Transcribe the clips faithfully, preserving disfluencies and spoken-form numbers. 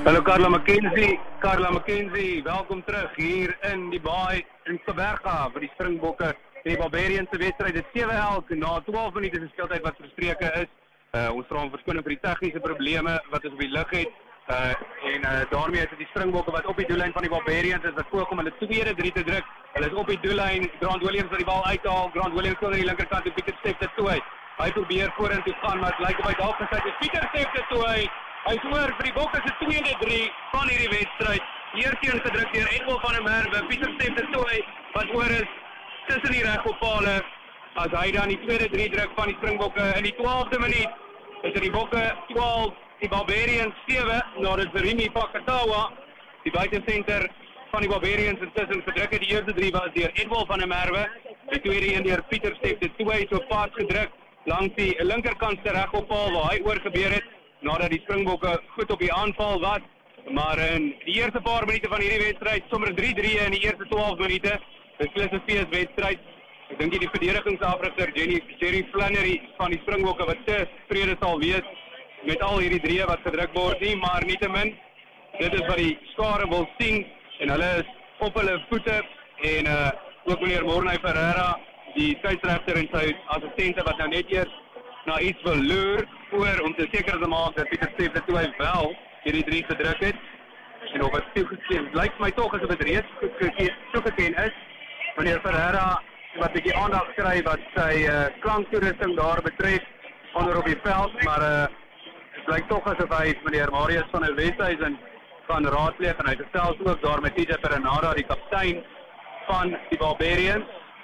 Hallo Carla McKenzie, Carla McKenzie, welkom terug hier in die baai in Soberga vir die Springbokke en die Barbarians se wedstryd. Dit is sewe elk na twaalf minute se speeltyd wat verstreke is. Uh, ons vra om verskoning vir die tegniese probleme wat ons op die lug het. Uh, en uh, daarmee is dit die Springbokke wat op die doellyn van die Barbarians is wat voorkom hulle tweede drie te druk. Hulle is op die doellyn, Grant Williams wat die bal uithaal. Grant Williams speel aan die linkerkant en Pieter Steef dit toe. Hy probeer vorentoe gaan, maar dit lyk of hy dalk gesit het. Pieter Steef dit toe. Hy is oor vir die Bokke se tweede drie van hierdie wedstryd. Eersteen gedruk deur Edwin van der Merwe. Pieter Steef dit toe wat oor is tussen die regopale. As hy dan die tweede drie druk van die Springbokke in die twaalfde minuut. Is dit die Bokke twaalf, die Barbarians sewe, nadat Verimi Pakatawa, die buitensenter van die Barbarians intussen gedruk het. Die eerste drie was deur Edwin van der Merwe. Die tweede een deur Pieter Steef dit toe so pas gedruk langs die linkerkant se regoppaal waar hy oor gebeur het. Nadat die Springbokke goed op die aanval was, maar in die eerste paar minute van hierdie wedstryd, sommer drie drie in die eerste twaalf minute, beslis 'n fees wedstryd. Ek dink die verdedigingsafrigter Jenny Jerry Flannery van die Springbokke wat te tevrede sal wees met al hierdie drie wat gedruk word nie, maar nietemin, dit is wat die skare wil sien en hulle is op hulle voete en uh, ook meneer Morney Ferreira, die skeieregter en sy assistente wat nou net eers na iets wil loer voor om te seker te maak dat Pieter Steef dit toe hy wel hierdie drie gedruk het en of het toegeken. Het lyk my tog asof dit reeds toegeken is. Meneer Ferreira wat 'n bietjie aandag kry wat sy uh, klanktoerusting daar betref onder op die veld, maar uh, het lyk tog asof hy meneer Marius van der Westhuizen gaan raadpleeg en hy gesels ook daar met T J Perenara, die kaptein van die Barbarians.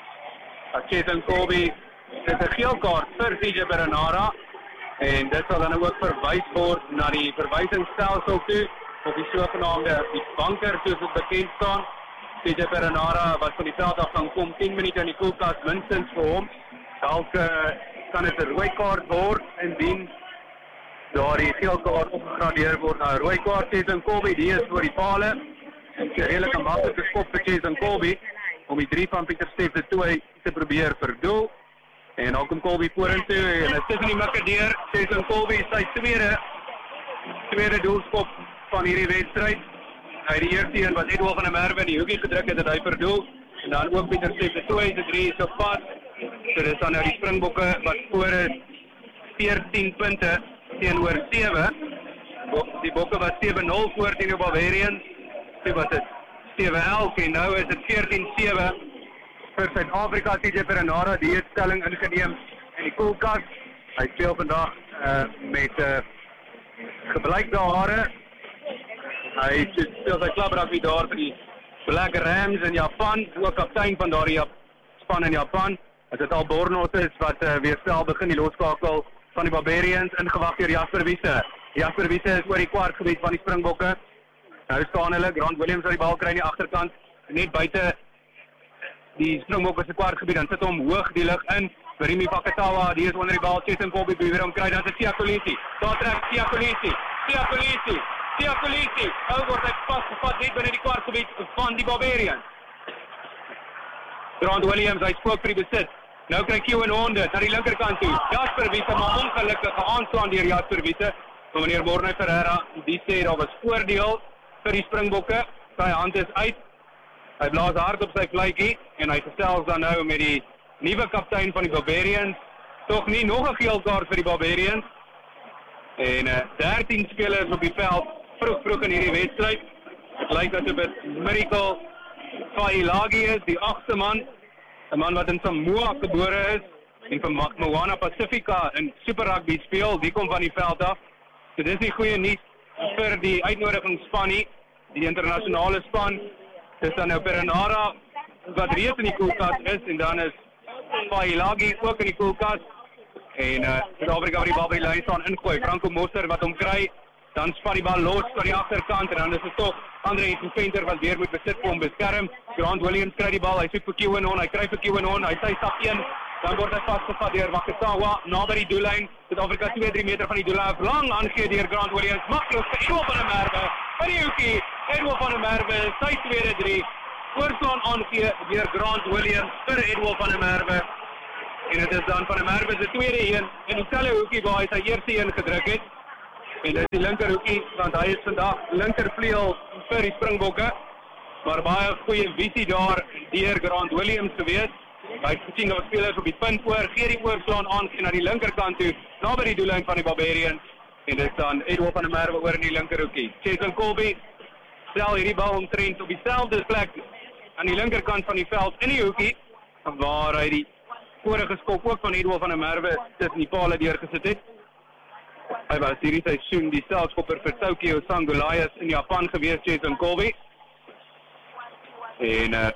Jason Colby dit is 'n geel kaart vir T J Perenara en dit sal dan ook verwys word na die verwysingsstelsel toe op die sogenaamde die banker soos dit bekend staan. T J Perenara wat van die veld af gaan kom tien minute in die koelkas minstens vir hom. Dalk uh, kan dit 'n rooi kaart word indien daar die geel kaart opgegradeer word na 'n rooi kaart. Jason Colby die is voor die pale. 'n redelike maklike skop vir Jason Colby om die drie van Pieter Steef dit toe te probeer verdoel. En dan kom Colby vorentoe en hy sit in die mikke deur. Jason Colby sy tweede tweede doelskop van hierdie wedstryd. Hy die eerste een wat Edwin van der Merwe in die hoekie gedruk het, het hy verdoel. En dan ook Pieter Steef dit toe, die drie so pas. So dis dan nou die Springbokke wat voor is veertien punte teenoor sewe. Die Bokke was sewe nul voor teenoor Barbarians. So was dit sewe elf en nou is dit veertien sewe. Vir Suid-Afrika, T J Perenara, die het stelling ingeneem in die koelkas. Hy speel vandag uh, met uh, gebleikte hare. Hy speel sy klaprugby daar vir die Black Rams in Japan, ook kaptein van daardie span in Japan. As dit al Bornos is wat uh, weer stel begin die loskakel van die Barbarians, ingewag deur Jasper Wiese. Jasper Wiese is oor die kwartgebied van die Springbokke. Nou staan hulle, Grant Williams wat die bal kry aan die agterkant, net buite die Springbokke se kwartgebied, dan sit hom hoog die lug in. Verimi Pakatawa, die is onder die bal, Jason Colby probeer hom kry, dan is Sia Kolisi. Daar trek Sia Kolisi, Sia Kolisi, Sia Kolisi. Nou word hy vasgevat net binne die kwartgebied van die Barbarians. Grant Williams, hy spook vir die besit. Nou kry Kiewen Honde na die linkerkant toe. Jasper Wiese, maar ongelukkige aanslaan deur Jasper Wiese. Maar meneer Morney Ferreira, die sê daar was voordeel vir die Springbokke. Sy hand is uit. Hy blaas hard op sy fluitjie en hy gesels dan nou met die nuwe kaptein van die Barbarians. Tog nie nog 'n geel kaart vir die Barbarians. En uh, dertien spelers op die veld vroeg vroeg in hierdie wedstryd. Dit lyk asof dit Miracle Failagi is, die agste man. 'n Man wat in Samoa gebore is en vir Moana Pacifica in Super Rugby speel. Die kom van die veld af. So dis die goeie nuus vir die uitnodigingsspan nie, die internasionale span. Dis dan nou Perenara wat reeds in die koelkas is en dan is Failagi ook in die koelkas. En uh, Suid-Afrika wat die bal by die lyn staan ingooi. Franco Moster wat hom kry, dan span die bal los van die agterkant en dan is dit tog Andre Venter wat weer moet besit vir hom beskerm. Grant Williams kry die bal, hy soek vir Kiewen Hon, hy kry vir Kiewen Hon, hy sy stap een, dan word hy vasgevat deur Wakatawa naby die doellyn. Suid-Afrika twee drie meter van die doellyn af, lang aangegee deur Grant Williams, maklik vir Edwin van der Merwe. In die hoekie, Edwin van der Merwe, sy tweede drie, voorslaan aangegee deur Grant Williams vir Edwin van der Merwe. En dit is dan van der Merwe se tweede een en dieselfde hoekie waar hy sy eerste een gedruk het. En dit is die linkerhoekie, want hy is vandag linkervleuel vir die Springbokke. Maar baie goeie visie daar deur Grant Williams gewees. Hy het gesien dat spelers op die punt oor, gee die oorslaan aan en na die linkerkant toe, na by die doellyn van die Barbarians. En dit is dan Edward van der Merwe oor in die linkerhoekie. Cheslin Kolbe stel hierdie bal omtrent op dieselfde plek aan die linkerkant van die veld in die hoekie, waar hy die vorige skop ook van Edward van der Merwe tussen die pale deurgesit het. Hy was hierdie seisoen die selfskopper vir Tokyo Sangolias in Japan gewees, Cheslin Kolbe. En uh,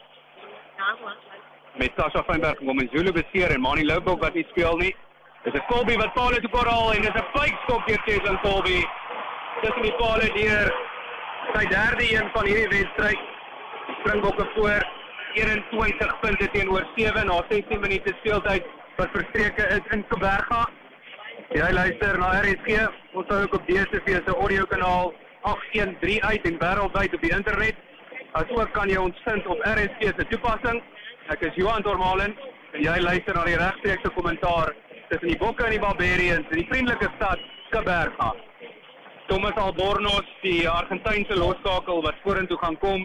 met Sasha Feinberg en Zulu beseer en Manny Loubok wat nie speel nie. Dis 'n Kolbe wat pale toe koral en dis 'n fykskop deur Cheslin Kolbe. Tussen die pale deur sy derde een van hierdie wedstryd. Springbokke voor eenentwintig punte teenoor sewe na sestien minute speeltyd wat verstreke is in Kaberga. Jy luister na R S G, ons hou ook op D S T V se audiokanaal agt een drie uit en wêreldwyd op die internet. Asook kan jy ons vind op R S G se toepassing. Ek is Johan Tormalen en jy luister na die regstreekse kommentaar tussen die Bokke en die Barbarians in die vriendelike stad Kaberga. Thomas Albornoz, die Argentynse losskakel wat vorentoe gaan kom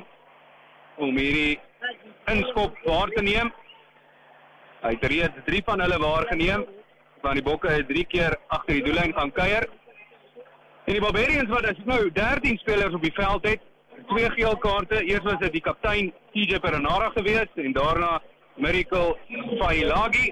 om hierdie inskop waar te neem. Hy het reeds drie van hulle waargeneem, want die Bokke het drie keer agter die doellyn gaan kuier. En die Barbarians wat as nou dertien spelers op die veld het, twee geel kaarte. Eers was dit die kaptein T J Perenara gewees en daarna Miracle Failagi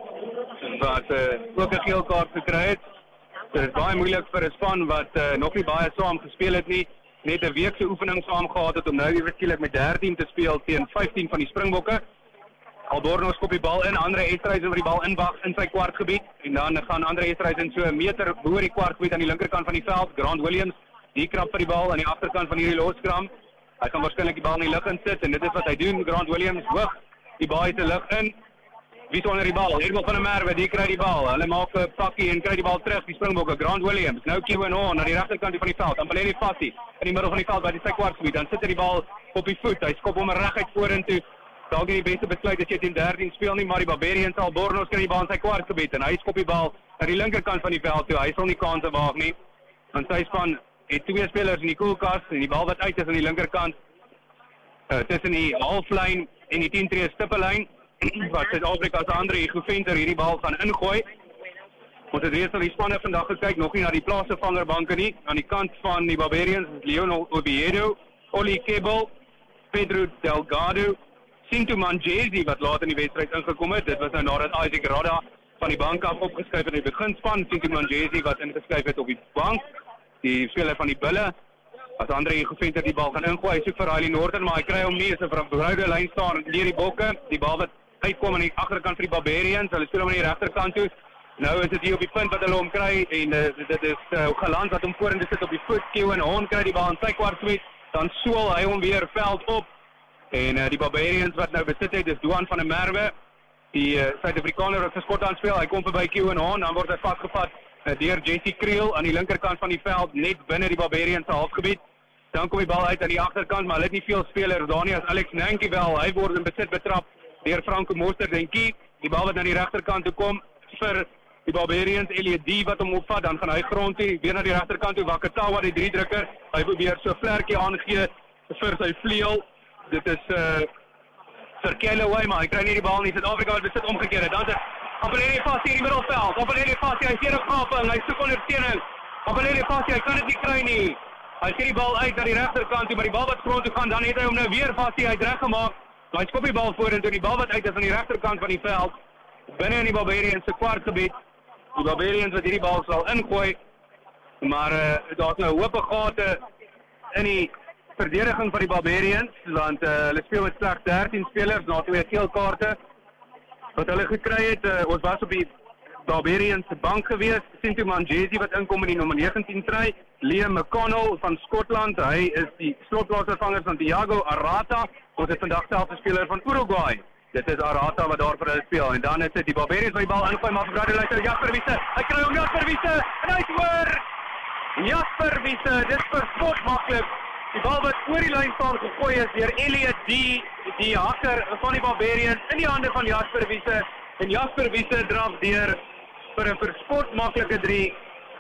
wat uh, ook 'n geel kaart gekry het. Dit is baie moeilik vir 'n span wat uh, nog nie baie saam gespeel het nie, net 'n week se oefening saam gehad het om nou weer skielik met dertien te speel teen vyftien van die Springbokke. Albornoz skop die bal in, Andre Esterhuizen wat die bal inwag in sy kwartgebied en dan gaan Andre Esterhuizen so 'n meter bo die kwartgebied aan die linkerkant van die veld. Grant Williams die krap vir die bal aan die agterkant van hierdie loskram. Hy gaan waarskynlik die bal in die lug insit en dit is wat hy doen. Grant Williams hoog die baie te lug in. Wie is onder die bal? Edward van der Merwe, die kry die bal. Hulle maak 'n pakkie en kry die bal terug. Die Springbokke, Grant Williams, nou Kiewen On na die regterkant van die veld. Ampeleli Fassi in die middel van die veld by die sy kwartgebied. Dan sit hy die bal op die voet. Hy skop hom reguit vorentoe. Dalk nie die beste besluit as jy teen dertien speel nie, maar die Barbarians sal Albornoz kry die bal in sy kwartgebied en hy skop die bal na die linkerkant van die veld toe. Hy sal nie kanse waag nie. Want sy span het twee spelers in die koelkas en die bal wat uit is aan die linkerkant uh, tussen die halflyn en die tien tree stippellyn wat Suid-Afrika se Andre Iguventer hierdie bal gaan ingooi. Ons het reeds na die spanne vandag gekyk, nog nie na die plaasvervangerbanke nie. Aan die kant van die Barbarians is Leonel Obiedo, Oli Kebel, Pedro Delgado, Sintu Manjesi wat laat in die wedstryd ingekom het. Dit was nou nadat Isaac Rada van die bank af opgeskuif het in die beginspan. Sintu Manjesi wat ingeskuif het op die bank. Die speler van die Bulle. As Andre Iguventer die bal gaan ingooi, hy soek vir Riley Norton, maar hy kry hom nie. Is 'n verbruide lyn staan deur die Bokke. Die bal wat uitkom aan die agterkant van die Barbarians. Hulle speel hom aan die regterkant toe. Nou is dit hier op die punt wat hulle hom kry en uh, dit is uh, geland wat hom vorentoe sit op die voet. Kiewen On kry die bal in sy kwartgebied. Dan sool hy hom weer veld op. En uh, die Barbarians wat nou besit het, is Duan van der Merwe. Die uh, Suid-Afrikaner wat geskot aan speel. Hy kom verby Kiewen On, dan word hy vasgevat uh, deur Jesse Kriel aan die linkerkant van die veld, net binne die Barbarians se halfgebied. Dan kom die bal uit aan die agterkant, maar hulle het nie veel spelers daar nie as Alex Nankie wel. Hy word in besit betrap deur Franco Mosterdenkie. Die bal wat na die regterkant toe kom vir die Barbarians, Elliot D wat hom opvat, dan gaan hy grond toe, weer na die regterkant toe, Wakatawa die drie drukker. Hy probeer so 'n vlerkie aangee vir sy vleuel. Dit is uh vir Kellaway, maar hy kry nie die bal nie. Suid-Afrika wat besit omgekeer. Dan is Ampeleli Fassi in die middelveld. Ampeleli Fassi, hy sien 'n gaping, hy soek ondersteuning. Ampeleli Fassi, hy kan dit nie kry nie. Hy gee die bal uit na die regterkant toe, maar die bal wat grond toe gaan, dan het hy hom nou weer Fassi uitreg gemaak. Maar hy skop die bal vorentoe, die bal wat uit is aan die regterkant van die veld, binne in die Barbarians se kwartgebied. Die Barbarians wat hierdie bal sal ingooi, maar uh, daar's nou hoop gate in die verdediging van die Barbarians, want uh, hulle speel met slegs dertien spelers na twee geel kaarte wat hulle gekry het. Uh, ons was op die Barbarians se bank gewees. Sintu Manjesi wat inkom in die nommer negentien try. Liam McConnell van Skotland, hy is die slotplaasvervanger van Thiago Arata. Ons het vandag self 'n speler van Uruguay. Dit is Arata wat daar vir hulle speel. En dan is dit die Barbarians wat die bal ingooi, maar vir Radilaiser Jasper Wiese. Hy kry hom Jasper Wiese en hy hoor Jasper Wiese. Dit is verskot maklik. Die bal wat oor die lyn staan gegooi is deur Elliot D, die hakker van die Barbarians, in die hande van Jasper Wiese. En Jasper Wiese draf deur vir 'n verskot maklike drie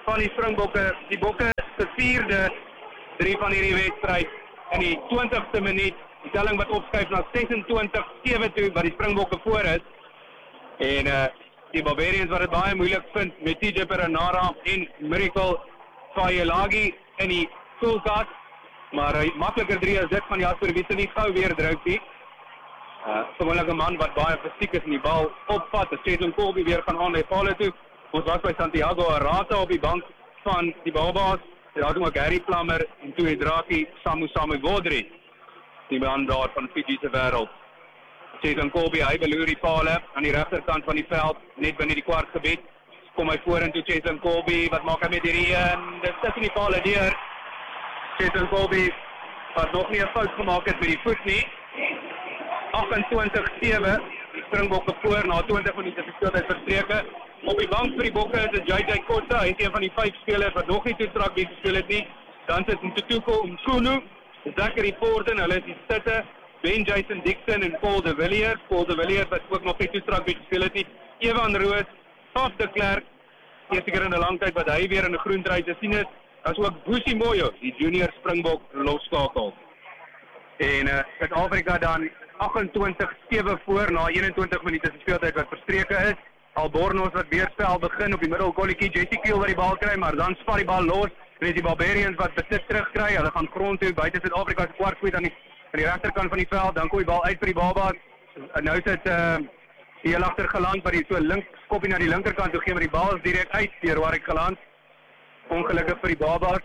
van die Springbokke. Die Bokke se vierde drie van hierdie wedstryd in die twintigste minuut. Die telling wat opskuif na ses en twintig sewe toe wat die Springbokke voor is. En uh, die Barbarians wat dit baie moeilik vind met T J Perenara en Miracle Fayelagi in die koelkas. Maar uh, makliker drie as dit van Jasper Wiese nie gou weer druk nie. Uh, Gewoonlik 'n man wat baie fisiek is en die bal opvat. As Caitlin Colby weer gaan aan die palle toe. Ons was by Santiago Arata op die bank van die Babas. Daar het ook Gary Plummer en toe Draki Samu Samu Godri. Die man daar van Fiji se wêreld. Caitlin Colby, hy beloer die palle aan die regterkant van die veld, net binne die kwartgebied. Kom hy vorentoe Caitlin Colby, wat maak hy met hierdie een? Dit sit in die palle deur. Caitlin Colby wat nog nie 'n fout gemaak het met die voet nie. agtentwintig sewe, die Springbokke voor na twintig minute speeltyd verstreke. Op die bank vir die Bokke is J J Kota, hy is een van die vyf spelers wat nog nie toe rugby gespeel het nie. Dan sit Ntutuko Mkunu, Zachary Porten, hulle is die sitte, Ben Jason Dixon en Paul de Villiers. Paul de Villiers wat ook nog nie toe rugby gespeel het nie. Evan Roos, Faf de Klerk, eerste keer in 'n lang tyd wat hy weer in 'n groen trui te sien is. As ook Busi Moyo, die junior Springbok losskakel. En uh, Suid-Afrika dan agtentwintig sewe voor na eenentwintig minute se speeltyd wat verstreke is. Albornoz wat weer spel begin op die middelkolletjie, Jesse Keel wat die bal kry, maar dan spat die bal los. En is die Barbarians wat besit terugkry. Hulle gaan grond toe buite Suid-Afrika se kwartgebied aan die aan die regterkant van die veld. Dan kom die bal uit vir die Babas. En nou sit uh, die heel agter geland wat die so link skoppie na die linkerkant toe gee, maar die bal is direk uit deur waar ek geland. Ongelukkig vir die Babas.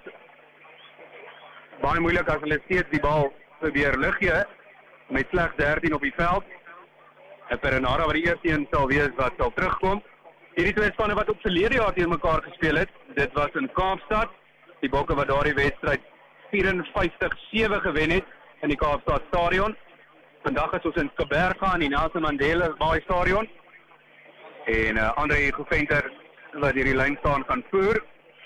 Baie moeilik as hulle steeds die bal probeer lig gee met slegs dertien op die veld. En Perenara wat die eerste een sal wees wat sal terugkom. Hierdie twee spanne wat op verlede jaar teen mekaar gespeel het, dit was in Kaapstad. Die Bokke wat daardie wedstryd vyfenvyftig sewe gewen het in die Kaapstad Stadion. Vandag is ons in Kaberga in die Nelson Mandela Bay Stadion. En uh, Andre Goventer wat hierdie lyn staan gaan voer.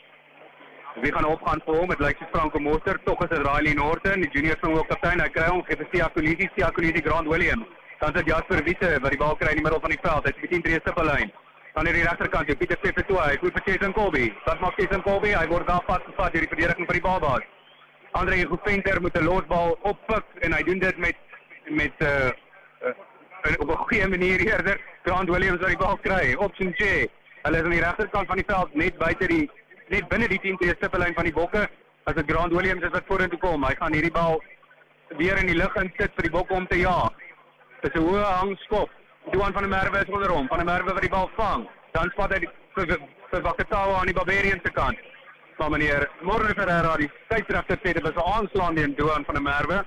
Wie gaan opgaan vir hom? Dit lyk soos Franco Moster, tog is dit Riley Norton, die junior Springbok kaptein. Hy kry hom gee vir Sia Kolisi, Sia Kolisi Grant Williams. Dan sit Jasper Wiese wat die bal kry in die middel van die veld. Hy is die tien drie stippellyn. Dan in die regterkant, Pieter Sefetoe, hy goed vir Jason Colby. Wat maak Jason Colby? Hy word daar vasgevat deur die verdediging van die Babas. Andre Goventer moet 'n losbal oppik en hy doen dit met met 'n uh, uh, op 'n goeie manier eerder. Grant Williams wat die bal kry. Option J. Hulle is aan die regterkant van die veld net buite die net binne die tien drie stippellyn van die Bokke. As dit Grant Williams is wat vorentoe kom, hy gaan hierdie bal weer in die lug insit vir die Bokke om te jaag. Dit is 'n hoë hangskop. Duan van der Merwe is onder hom. Van der Merwe wat die bal vang. Dan spat hy vir vir Wakatawa aan die Barbarians se kant. Maar meneer Morne Ferreira, die skeieregter sê dit was 'n aanslaan deur Duan van der Merwe.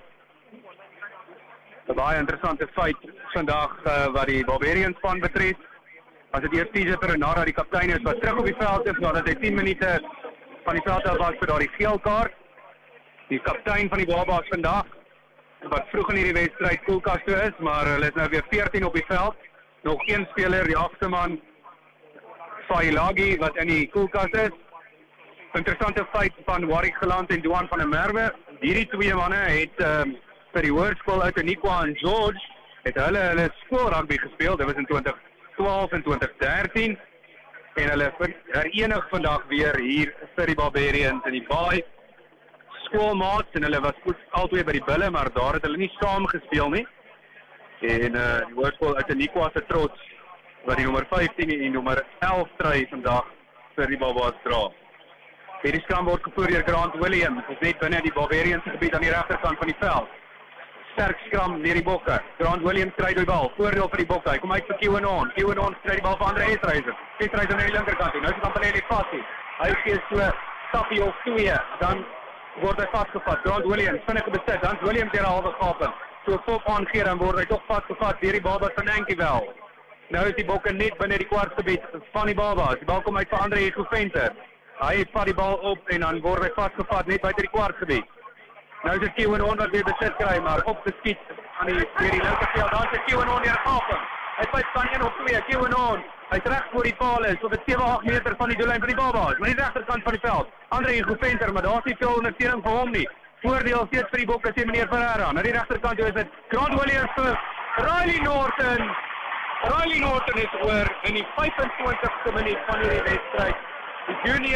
'n Baie interessante feit vandag uh, wat die Barbarians span betref. As dit eers T J Perenara die kaptein is wat terug op die veld is nadat hy tien minute van die veld af was vir daardie geel kaart. Die kaptein van die Babas vandag wat vroeg in hierdie wedstryd koelkas toe is, maar hulle is nou weer veertien op die veld. Nog een speler, die agste man, Fayelagi, wat in die koelkas is. Interessante feit van Warwick Geland en Duan van der Merwe. Hierdie twee manne het um, vir die hoërskool uit Aniqua en George, het hulle hulle skoolrugby gespeel. Dit was in twintig twaalf en twintig dertien. En hulle herenig vandag weer hier vir die Barbarians in die baai. Skoolmaats en hulle was goed albei by die bulle, maar daar het hulle nie saam gespeel nie. En uh, die hoërskool uit Aniqua se trots wat die nommer vyftien en die nommer elf trui vandag vir die Babas dra. Hierdie skram word gevoer deur Grant Williams, is net binne die Barbarians gebied aan die regterkant van die veld. Sterk skram deur die Bokke. Grant Williams kry die bal, voordeel vir die Bokke. Hy kom uit vir Kiewenon. Kiewenon kry die bal vir Andre Esreiser. Esreiser aan die linkerkant toe. Nou is dit van Benelli Fassie. Hy gee so stappie of twee, dan word hy vasgevat. Grant Williams, vinnige besit, dan Williams deur 'n halwe gaping. So pop aangee, dan word hy tog vasgevat deur die Babas van Nankiewel. Nou is die Bokke net binne die kwartgebied van die Babas. Die bal kom uit vir Andre Goventer. Hy vat die bal op en dan word hy vasgevat net buite die kwartgebied. Nou is dit Kiewenon wat weer besit kry, maar opgeskiet aan die deur die linkerveld. Dan is Kiewenon deur gaping. Hy fight van een op twee. Kiewenon, hy's reg voor die paal is, op sewe agt meter van die doellyn van die Babas, maar die regterkant van die veld. Andre Goventer, maar daar's nie veel ondersteuning vir hom nie. Voordeel steeds vir die Bokke, sê meneer Ferreira. Na die regterkant toe is dit Grant Williams vir Riley Norton. Riley Norton is oor in die vyfentwintigste minuut van hierdie wedstryd. Die junior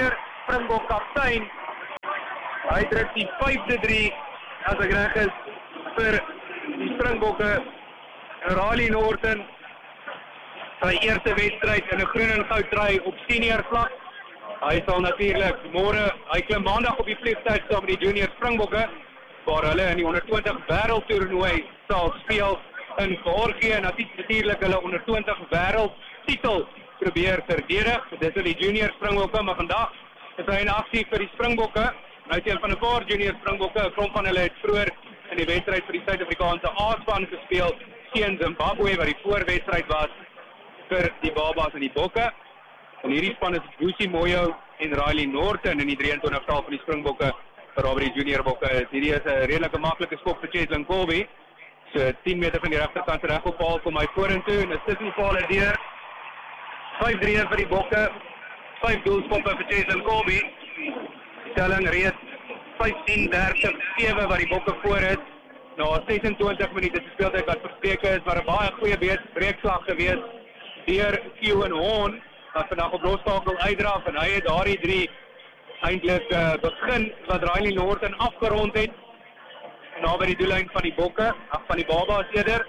Springbok kaptein. Hy druk die vyfde drie, as ek reg is, vir die Springbokke. Riley Norton, sy eerste wedstryd in 'n groen en goud trui op senior vlak. Hy sal natuurlik môre, hy klim maandag op die vliegtuig saam met die junior Springbokke, waar hulle in die onder twintig wêreldtoernooi sal speel in Georgië en natuurlik hulle onder twintig wêreldtitel probeer verdedig. Dit is die junior Springbokke, maar vandag is hy in aksie vir die Springbokke. Hy is een van 'n paar junior Springbokke, 'n klomp van hulle het vroeër in die wedstryd vir die Suid-Afrikaanse A-span gespeel teen Zimbabwe, wat die voorwedstryd was vir die Babas en die Bokke. En hierdie span is Busi Moyo en Riley Norton in die drieëntwintigtal van die Springbokke, vir waar die junior Bokke is. Hierdie is 'n redelike maklike skop vir Cheslin Kolbe. So tien meter van die regterkant reg op paal kom hy vorentoe en is tussen paal en deur. vyf drie vir die Bokke, vyf doelskoppe vir Cheslin Kolbe. Stelling reeds vyftien dertig sewe wat die Bokke voor is. Na sesentwintig minute se speeltyd wat verspreke is, maar 'n baie goeie breekslag gewees deur Kewan Horn, wat vandag op losstakel uitdraf en hy het daardie drie eintlik uh, begin wat Riley Norton afgerond het na by die doellyn van die Bokke, ag van die Babas eerder.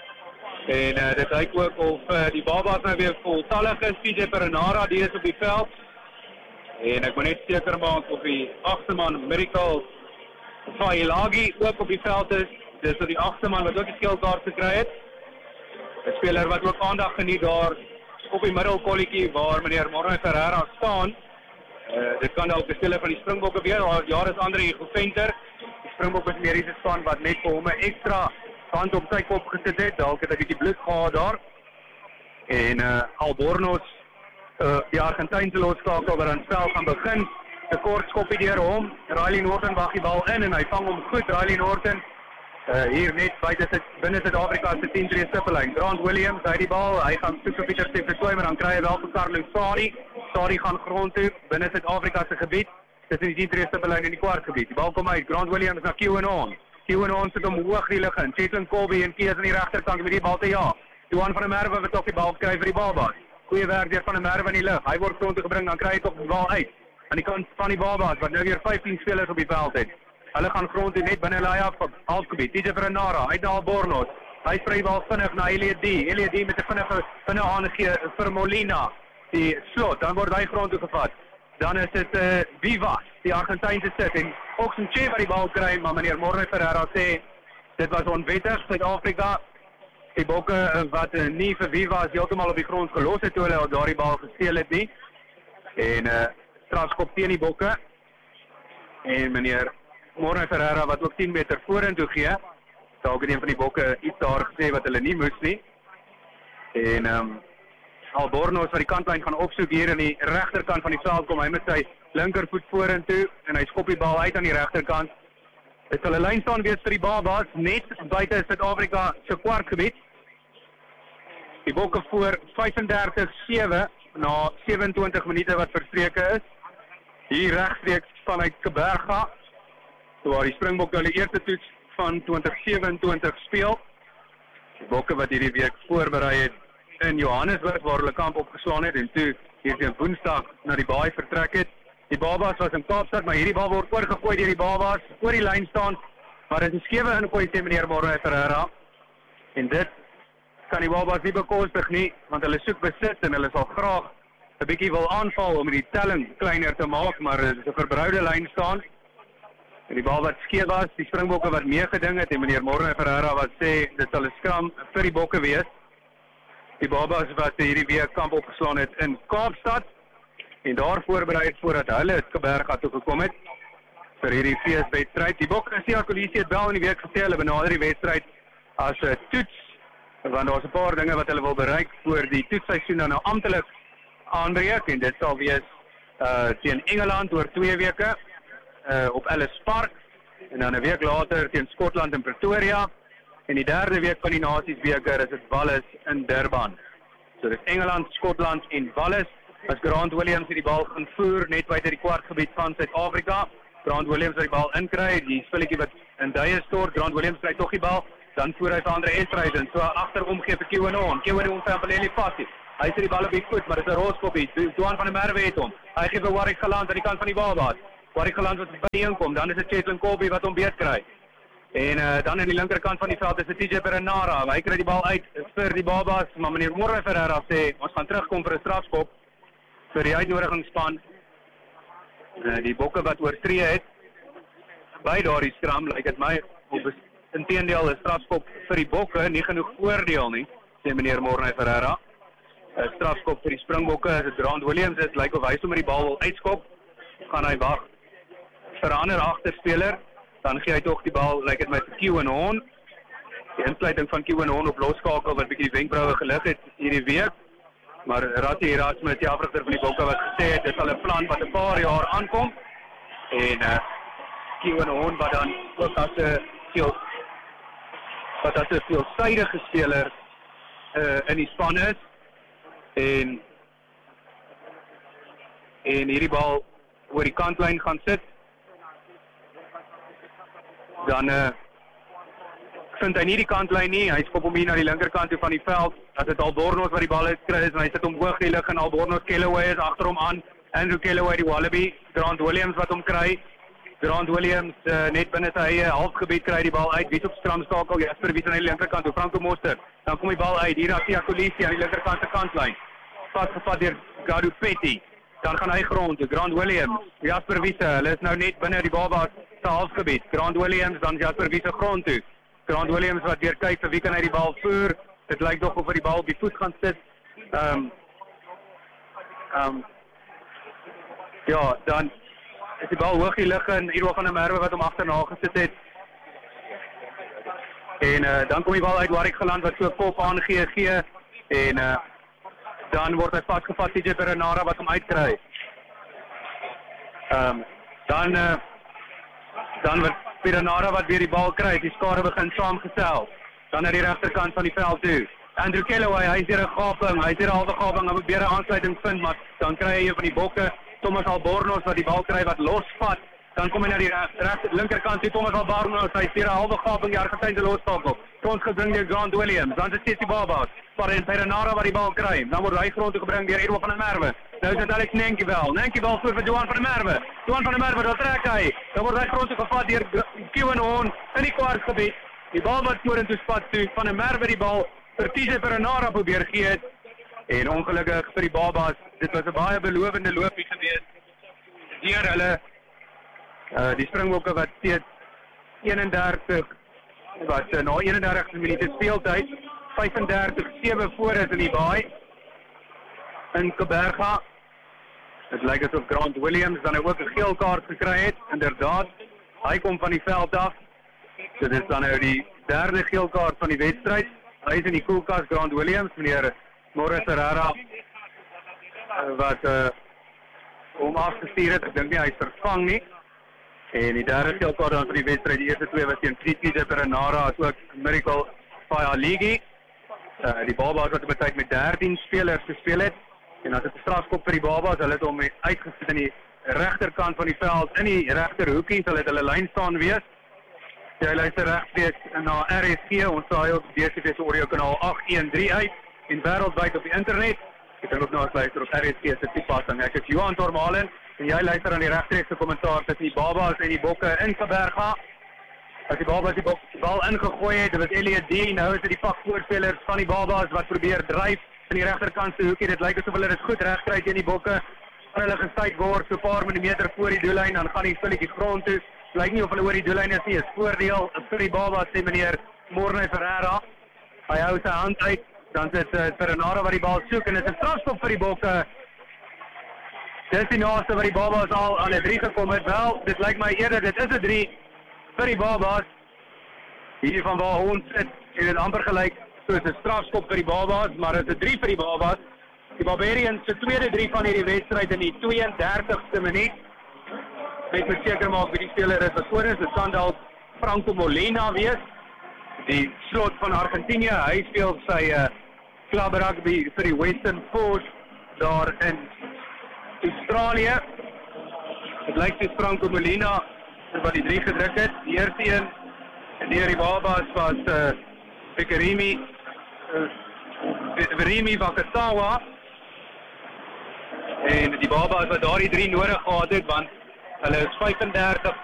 En uh, dit lyk ook of uh, die Babas nou weer voltallig is. P J Perenara die is op die veld. En ek moet net seker maak of die agste man Miracle Failagi ook op die veld is. Dis so die agste man wat ook die skildkaart gekry het. 'n Speler wat ook aandag geniet daar op die middelkolletjie waar meneer Morne Ferreira staan. Uh, dit kan dalk die speler van die Springbokke weer. Jaar is Andre Goventer. Die Springbokke is meer die span wat net vir hom 'n ekstra hand op sy kop gesit het. Dalk het hy 'n bietjie bloed gehad daar. En uh, Albornoz, uh, die Argentynse losskakel wat aan spel gaan begin. 'n Kort skoppie deur hom. Riley Norton wag die bal in en hy vang hom goed. Riley Norton uh, hier net buite sit binne Suid-Afrika se tien drie stippellyn. Grant Williams, hy die bal. Hy gaan soek vir Pieter Stephen, maar dan kry hy wel vir Carlo Sari. Sari gaan grond toe binne Suid-Afrika se gebied. Dit is die tien drie stippellyn in die kwartgebied. Die bal kom uit. Grant Williams na Kewan Horn. Kewan Horn sit hom hoog die lug in. Cheslin Kolbe en Kees aan die regterkant met die bal te ja. Johan van der Merwe wat ook die bal kry vir die Babas. Goeie werk deur van der Merwe in die lug. Hy word grond toe gebring, dan kry hy tog die bal uit. Aan die kant van die Babas wat nou weer vyftien spelers op die veld het. Hulle gaan grond toe net binne hulle eie halfgebied. P J Perenara uit na Albornoz. Hy spring die bal vinnig na Elliot D. Elliot D met 'n vinnige vinnig aangee vir Molina. Die slot, dan word hy grond toe gevat. Dan is dit uh, Vivas, die Argentynse sit en Oxenche wat die bal kry, maar meneer Morne Ferreira sê dit was onwettig. Suid-Afrika, die Bokke uh, wat uh, nie vir Vivas heeltemal op die grond gelos het toe hulle daardie bal gesteel het nie. En uh, strafskop teen die Bokke. En meneer Morne Ferreira wat ook tien meter vorentoe gee. Dalk het een van die Bokke iets daar gesê wat hulle nie moes nie. En um, Albornoz wat die kantlyn gaan opsoek hier in die regterkant van die veld kom. Hy met sy linkervoet vorentoe en hy skop die bal uit aan die regterkant. Dit sal 'n lyn staan wees vir die Babas net buite Suid-Afrika se kwartgebied. Die Bokke voor vyfendertig sewe na sewentwintig minute wat verstreke is. Hier regstreeks vanuit Kaberga, waar die Springbokke hulle eerste toets van twintig sewenentwintig speel. Die Bokke wat hierdie week voorberei het in Johannesburg waar hulle kamp opgeslaan het en toe hier teen Woensdag na die baai vertrek het. Die Babas was in Kaapstad, maar hierdie bal word oorgegooi deur die Babas, oor die lyn staan, maar dit is 'n skewe ingooi sê meneer Morne Ferreira. En dit kan die Babas nie bekostig nie, want hulle soek besit en hulle sal graag 'n bietjie wil aanval om die telling kleiner te maak, maar dit is 'n verbroude lyn staan. En die bal wat skeef was, die Springbokke wat meegeding het en meneer Morne Ferreira wat sê dit sal 'n skram vir die Bokke wees. Die Babas wat hierdie week kamp opgeslaan het in Kaapstad en daar voorberei het voordat hulle Kaberga toe gekom het vir hierdie feeswedstryd. Die Bokke se akolisie het wel in die week gesê hulle benader die wedstryd as 'n toets, want daar's 'n paar dinge wat hulle wil bereik voor die toetsseisoen dan nou amptelik aanbreek en dit sal wees uh, teen Engeland oor twee weke uh, op Ellis Park en dan 'n week later teen Skotland in Pretoria. En die derde week van die Nasiesbeker is dit Wallis in Durban. So dit is Engeland, Skotland en Wallis. As Grant Williams die bal gaan voer net buite die kwartgebied van Suid-Afrika. Grant Williams wat die bal inkry, die spilletjie wat in duie stort. Grant Williams kry tog die bal, dan voer hy vir Andre Estreisen. So agterom gee vir Kewan Horn. Kewan Horn vir Peleli Fassie. Hy sit die bal op die voet, maar dit is 'n roskoppie. Duan van der Merwe het hom. Hy gee vir Warwick Galant aan die kant van die Babas. Warwick Galant wat by die inkom, dan is dit Chetlin Kolbe wat hom beet kry. En uh, dan aan die linkerkant van die veld is dit T J Perenara. Hy kry die bal uit vir die Babas, maar meneer Morwe Ferreira sê ons gaan terugkom vir 'n strafskop vir die uitnodigingsspan. Uh, die bokke wat oortree het by daardie skram, lyk dit my op inteendeel 'n strafskop vir die bokke, nie genoeg voordeel nie, sê meneer Morwe Ferreira. 'n Strafskop vir die Springbokke, as dit Grant Williams is, lyk of hy sommer die bal wil uitskop, gaan hy wag vir 'n ander agterspeler. Dan gee hy tog die bal, lyk dit my vir Kiewen Horn. Die insluiting van Kiewen Horn op loskakel wat bietjie die wenkbroue gelig het hierdie week. Maar Rattie Erasmus, die afrigter van die Bokke, wat gesê het dit sal 'n plan wat 'n paar jaar aankom. En uh, Kiewen Horn wat dan ook as 'n veel wat as 'n veelsidige speler uh, in die span is. En en hierdie bal oor die kantlyn gaan sit. Dan uh, vind hy nie die kantlyn nie, hy skop hom hier na die linkerkant toe van die veld, as dit Albornoz wat die bal uitkry is, en hy sit hom hoog in die lug, en Albornoz Kellaway is agter hom aan, Andrew Kellaway die Wallaby, Grant Williams wat hom kry, Grant Williams uh, net binne sy eie halfgebied kry die bal uit, Wies op skramskakel, Jasper Wies aan die linkerkant toe, Franco Moster, dan kom die bal uit, hier Atia Kolisi aan die linkerkant se kantlyn, vastgevat deur Gadu Petty, dan gaan hy grond toe, Grant Williams, Jasper Wies, hulle is nou net binne die Babas se halfgebied, Grant Williams, dan Jasper Wies grond toe, Grant Williams wat deur kyk vir wie kan hy die bal voer, dit lyk nog of hy die bal op die voet gaan sit, um, um, ja, dan is die bal hoog die lug in Iroa van der Merwe wat hom agterna gesit het, en uh, dan kom die bal uit Warwick Galant wat so kop aangee gee, en uh, dan word hy vastgevat T J Perenara wat hom uitkry. Um, dan uh, dan word Perenara wat weer die bal kry, die skare begin saamgesel. Dan na die regterkant van die veld toe. Andrew Kellaway, hy is hier 'n gaping, hy is hier 'n halwe gaping, hy moet weer 'n aansluiting vind, maar dan kry hy een van die bokke, Thomas Albornoz wat die bal kry wat losvat. Dan kom hy na die regter linkerkant toe, Thomas Albornoz, hy is hier 'n halwe gaping, die Argentynse loskakel. Ons gedring deur Grant Williams, dan is dit die Babas. Maar Perenara wat die bal kry, dan word hy grond toe gebring deur Iroa van der Merwe. Nou is dit Alex Nenkiewel, Nenkiewel voor vir Duan van der Merwe. Duan van der Merwe, dan trek hy. Dan word hy grond toe gevat deur Kiewen Horn in die kwartgebied. Die bal wat vorentoe spat toe, van der Merwe die bal vir T J Perenara probeer gee het. En ongelukkig vir die Babas, dit was 'n baie belovende loopie geweest. Deur hulle uh, die Springbokke wat steeds eenendertig wat uh, na eenendertig minute speeltyd vyfendertig sewe voor is in die baai in Kaberga. Het lyk asof Grant Williams dan ook 'n geel kaart gekry het, inderdaad. Hy kom van die veld af. So dit is dan nou die derde geel kaart van die wedstryd. Hy is in die koelkas, Grant Williams, meneer Morwe Ferreira, wat uh, hom afgestuur het. Ek dink nie hy is vervang nie. En die derde geel kaart dan van die wedstryd, die eerste twee was teen T J Perenara, as ook Miracle Fayaligi. Uh, die Babas wat op 'n tyd met dertien spelers gespeel het, en as dit 'n strafskop vir die Babas, hulle het hom uitgesit in die regterkant van die veld, in die regterhoekie, sal dit hulle lyn staan wees. Jy luister regstreeks na R S G, ons saai op D S T V se audio kanaal agt een drie uit, en wêreldwyd op die internet. Jy kan ook na ons luister op R S G se toepassing. Ek is Johan Tormalen, en jy luister aan die regstreekse kommentaar tussen die Babas en die Bokke in Kaberga. As die Babas die bal ingegooi het, dit was Elliot D, nou is dit die pakvoorspelers van die Babas wat probeer dryf in die regterkant se hoekie. Dit lyk asof hulle dit goed regkry teen die Bokke. Hulle gestuit word so 'n paar millimeter voor die doellyn, dan gaan die spulletjie grond toe. Lyk nie of hulle oor die doellyn is nie, is voordeel vir die Babas, sê meneer Morwe Ferreira. Hy hou sy hand uit, dan sit uh, Perenara wat die bal soek, en dit is 'n strafskop vir die Bokke. Dis die naaste wat die Babas al aan 'n drie gekom het. Wel, dit lyk my eerder, dit is 'n drie vir die Babas. Hier van waar ons sit, het dit amper gelyk soos 'n strafskop vir die Babas, maar dit is 'n drie vir die Babas. Die Barbarians se tweede drie van hierdie wedstryd in die twee-en-dertigste minuut. Net moet seker maak wie die speler is wat voor is. Dit kan dalk Franco Molina wees, die slot van Argentinië. Hy speel sy uh, club rugby vir die Western Force daar in Australië. Het lyk soos Franco Molina wat die drie gedruk het. Die eerste een en deur die Babas was uh, Pekarimi uh, Verimi Vakatawa. En die baba is wat daardie drie nodig gehad het want hulle is vyf en dertig